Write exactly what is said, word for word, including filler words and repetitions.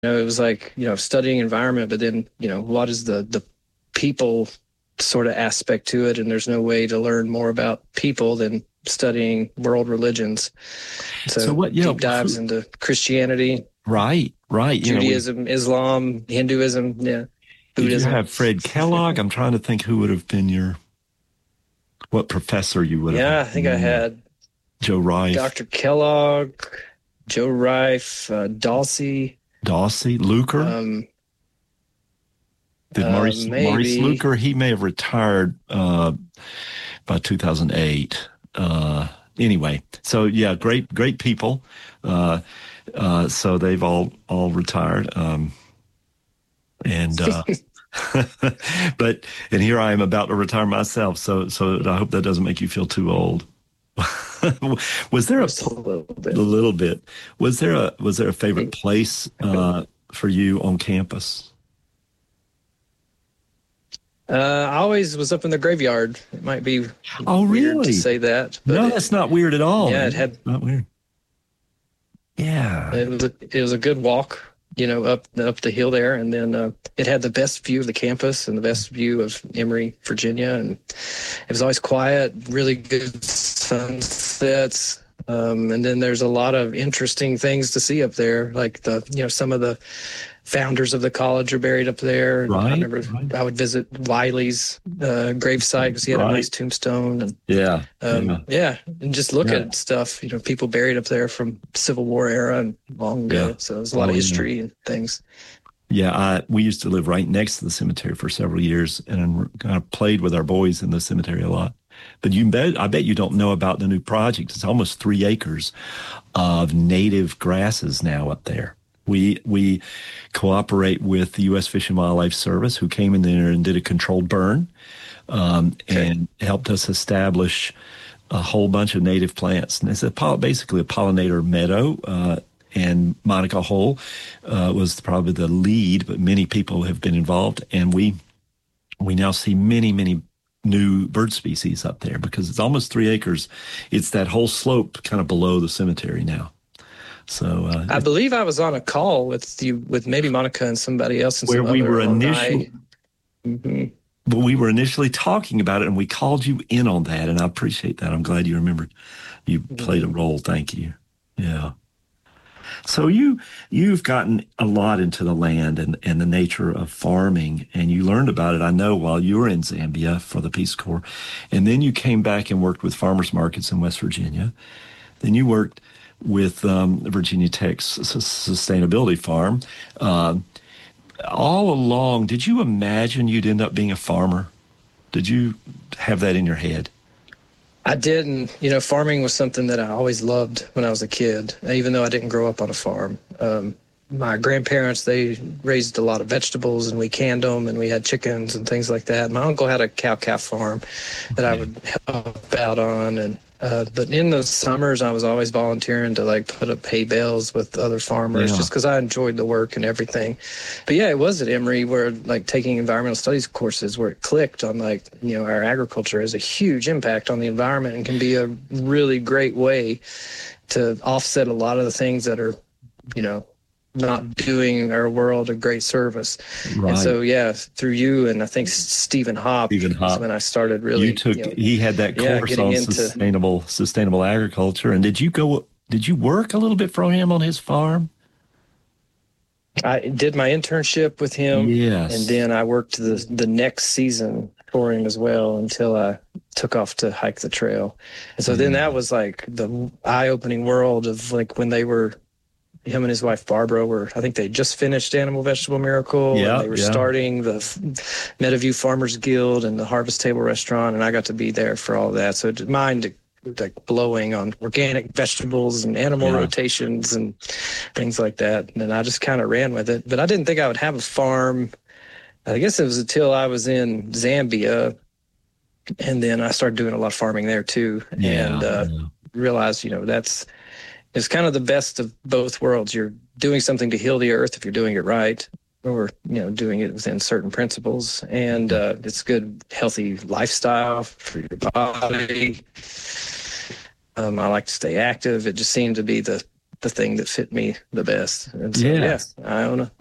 know, it was like, you know, studying environment, but then, you know, what is the, the people sort of aspect to it? And there's no way to learn more about people than studying world religions. So, So what, you know, deep dives who, into Christianity, right, right. You know, we, Judaism, Islam, Hinduism, yeah, did you Buddhism. have Fred Kellogg? I'm trying to think who would have been your, what professor you would have Yeah, had. I think I had Joe Rife, Doctor Kellogg, Joe Rife, uh, Dawsey, Dawsey, Luker. um, Did uh, Maurice, Maurice maybe. Luker? He may have retired uh, by two thousand eight. Uh, anyway, so yeah, great, great people. Uh, uh, so they've all all retired. Um, and uh, but and here I am about to retire myself. So so I hope that doesn't make you feel too old. Was there a, Just a little bit. a little bit? Was there a was there a favorite place uh, for you on campus? Uh, I always was up in the graveyard. It might be Oh, weird really? to say that, but No, it, that's not weird at all. yeah, Man. it had Not weird. Yeah. it was a, it was a good walk, you know, up up the hill there, and then uh, it had the best view of the campus and the best view of Emory, Virginia, and it was always quiet, really good sunsets. Um, and then there's a lot of interesting things to see up there, like the, you know, some of the founders of the college are buried up there. And I Right. remember Right. I would visit Wiley's uh, gravesite because he had a Right. nice tombstone. And Yeah. um, Yeah. yeah, and just look Yeah. at stuff, you know, people buried up there from Civil War era and long ago. Yeah. So there's a lot Oh, of yeah. history and things. Yeah, I, we used to live right next to the cemetery for several years, and kind of played with our boys in the cemetery a lot. But you bet, I bet you don't know about the new project. It's almost three acres of native grasses now up there. We we cooperate with the U S Fish and Wildlife Service, who came in there and did a controlled burn, um, Okay. and helped us establish a whole bunch of native plants. And it's a, basically a pollinator meadow. Uh, and Monica Hull uh, was probably the lead, but many people have been involved. And we we now see many, many new bird species up there because it's almost three acres. It's that whole slope kind of below the cemetery now. So uh, I believe I was on a call with you, with maybe Monica and somebody else. And where some we other were alumni. initially, hmm but we were initially talking about it, and we called you in on that, and I appreciate that. I'm glad you remembered. You played a role. Thank you. Yeah. So you you've gotten a lot into the land and, and the nature of farming, and you learned about it, I know, while you were in Zambia for the Peace Corps, and then you came back and worked with farmers markets in West Virginia. Then you worked with um, Virginia Tech's S- Sustainability Farm. Uh, all along, did you imagine you'd end up being a farmer? Did you have that in your head? I didn't, you know, farming was something that I always loved when I was a kid, even though I didn't grow up on a farm. Um, my grandparents, they raised a lot of vegetables and we canned them and we had chickens and things like that. My uncle had a cow-calf farm that I would help out on. And uh, but in the summers, I was always volunteering to like put up hay bales with other farmers Yeah. just because I enjoyed the work and everything. But yeah, it was at Emory where like taking environmental studies courses where it clicked on like, you know, our agriculture has a huge impact on the environment and can be a really great way to offset a lot of the things that are, you know, not doing our world a great service. Right. And so, yeah, through you and I think Stephen Hopp, Stephen Hopp. is when I started really. You took. you know, he had that yeah, course getting on into- sustainable sustainable agriculture. And did you go? Did you work a little bit for him on his farm? I did my internship with him, Yes. and then I worked the the next season for him as well until I took off to hike the trail. And so then that was like the eye-opening world of like when they were, him and his wife Barbara were, I think they just finished Animal Vegetable Miracle. Yeah, and they were yeah. starting the Meadowview Farmers Guild and the Harvest Table Restaurant, and I got to be there for all that. So it, mind like blowing on organic vegetables and animal Yeah. rotations and things like that. And then I just kind of ran with it. But I didn't think I would have a farm. I guess it was until I was in Zambia, and then I started doing a lot of farming there too. Yeah, and uh, yeah. realized, you know, that's it's kind of the best of both worlds. You're doing something to heal the earth if you're doing it right, or you know, doing it within certain principles, and uh, it's good, healthy lifestyle for your body. Um, I like to stay active. It just seemed to be the the thing that fit me the best. And so, Yeah. yes, I own a